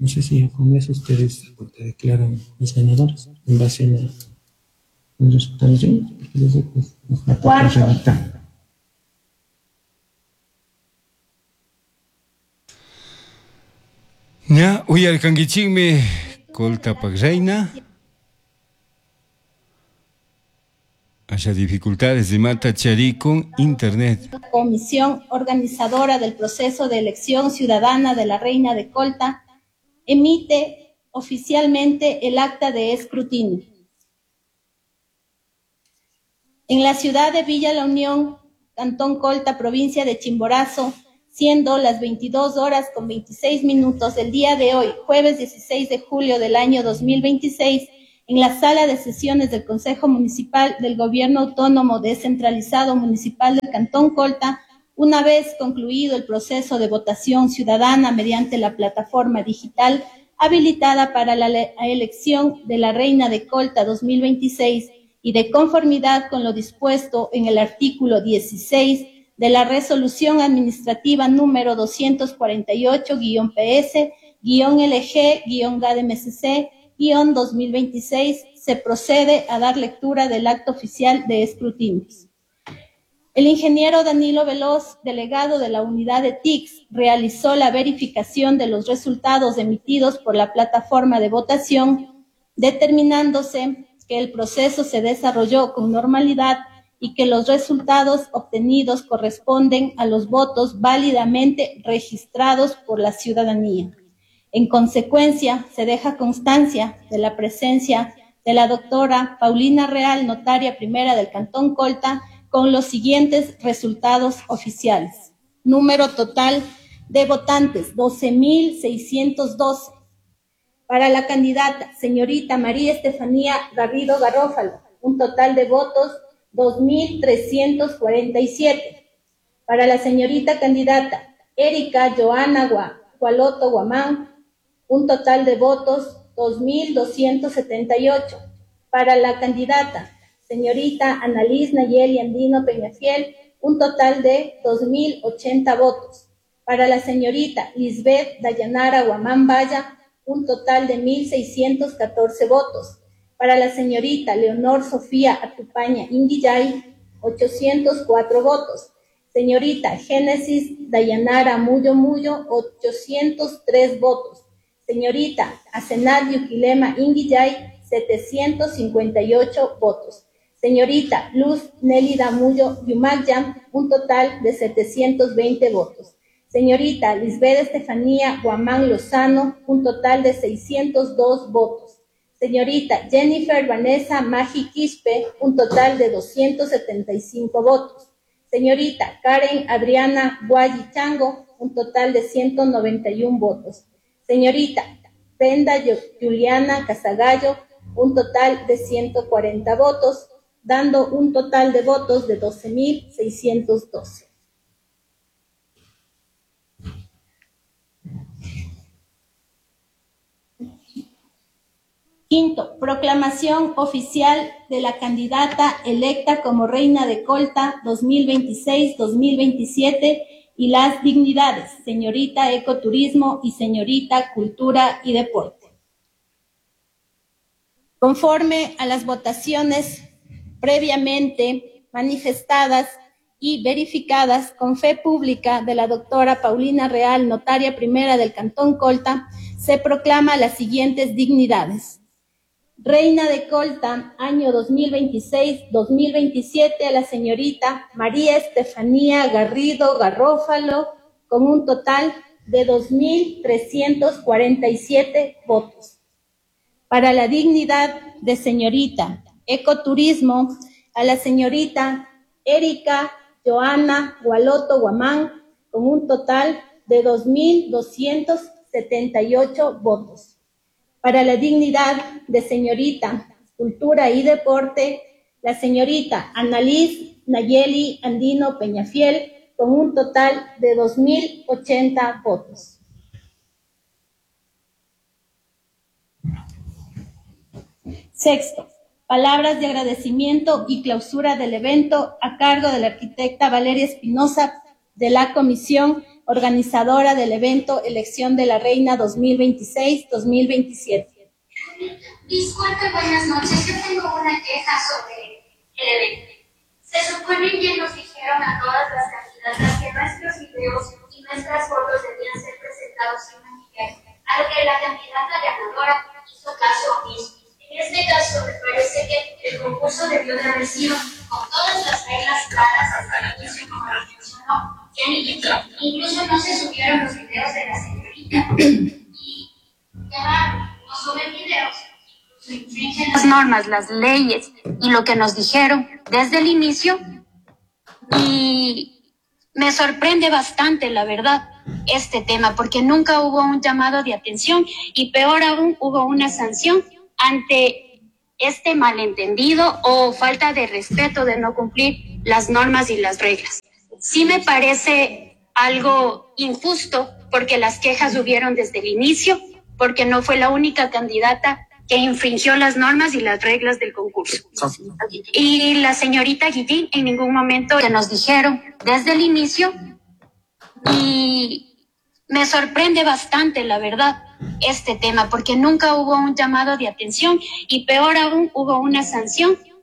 No sé si con eso ustedes te declaran los ganadores en base a los resultados de ellos, porque desde pues nos falta redactar. Ya, uyarkankichikmi Coltapak reina. Haya dificultades de mata chari con internet. Comisión organizadora del proceso de elección ciudadana de la Reina de Colta emite oficialmente el acta de escrutinio. En la ciudad de Villa La Unión, Cantón Colta, provincia de Chimborazo, siendo las 22:26 del día de hoy, jueves 16 de julio del año 2026, en la sala de sesiones del Consejo Municipal del Gobierno Autónomo Descentralizado Municipal del Cantón Colta, una vez concluido el proceso de votación ciudadana mediante la plataforma digital habilitada para la elección de la Reina de Colta 2026 y de conformidad con lo dispuesto en el artículo 16 de la Resolución Administrativa número 248-PS-LG-GADMSC-2026, se procede a dar lectura del acto oficial de escrutinios. El ingeniero Danilo Veloz, delegado de la unidad de TICS, realizó la verificación de los resultados emitidos por la plataforma de votación, determinándose que el proceso se desarrolló con normalidad y que los resultados obtenidos corresponden a los votos válidamente registrados por la ciudadanía. En consecuencia, se deja constancia de la presencia de la doctora Paulina Real, notaria primera del Cantón Colta, con los siguientes resultados oficiales. Número total de votantes, 12.612. Para la candidata, señorita María Estefanía Garrido Garrófalo, un total de votos, 2.347. Para la señorita candidata, Erika Joana Gualoto Guamán, un total de votos, 2.278. Para la candidata, señorita Annalise Nayeli Andino Peñafiel, un total de 2.080 votos. Para la señorita Lisbeth Dayanara Guamán Valla, un total de 1.614 votos. Para la señorita Leonor Sofía Atupaña Inguillay, 804 votos. Señorita Génesis Dayanara Muyo, 803 votos. Señorita Asenat Yuquilema Inguillay, 758 votos. Señorita Luz Nélida Muyo Yumayam, un total de 720 votos. Señorita Lisbeth Estefanía Guamán Lozano, un total de 602 votos. Señorita Jennifer Vanessa Magi Quispe, un total de 275 votos. Señorita Karen Adriana Guayi Chango, un total de 191 votos. Señorita Brenda Juliana Casagallo, un total de 140 votos, dando un total de votos de 12.612. Quinto, proclamación oficial de la candidata electa como Reina de Colta 2026-2027 y las dignidades, señorita Ecoturismo y señorita Cultura y Deporte. Conforme a las votaciones previamente manifestadas y verificadas con fe pública de la doctora Paulina Real, notaria primera del Cantón Colta, se proclama las siguientes dignidades. Reina de Colta, año 2026-2027, a la señorita María Estefanía Garrido Garrófalo, con un total de 2.347 votos. Para la dignidad de señorita Ecoturismo, a la señorita Erika Joana Gualoto Guamán, con un total de 2.278 votos. Para la dignidad de señorita Cultura y Deporte, la señorita Annalise Nayeli Andino Peñafiel, con un total de 2.080 votos. Sexto, palabras de agradecimiento y clausura del evento a cargo de la arquitecta Valeria Espinosa de la Comisión organizadora del evento Elección de la Reina 2026-2027. Disculpe, buenas noches. Yo tengo una queja sobre el evento. Se supone que nos dijeron a todas las candidatas que nuestros videos y nuestras fotos debían ser presentados en Maniqueo, a lo que la candidata ganadora hizo caso omiso. En este caso, me parece que el concurso debió de haber sido con todas las reglas claras hasta el inicio, como lo mencionó Jenny. Incluso no se subieron los videos de la señorita. Y ya no suben videos. Infringen las normas, las leyes y lo que nos dijeron desde el inicio, y me sorprende bastante, la verdad, este tema, porque nunca hubo un llamado de atención y peor aún hubo una sanción ante este malentendido o falta de respeto de no cumplir las normas y las reglas. Sí me parece algo injusto porque las quejas hubieron desde el inicio, porque no fue la única candidata que infringió las normas y las reglas del concurso. Y la señorita Guillín en ningún momento que nos dijeron desde el inicio, y me sorprende bastante, la verdad, este tema, porque nunca hubo un llamado de atención y peor aún hubo una sanción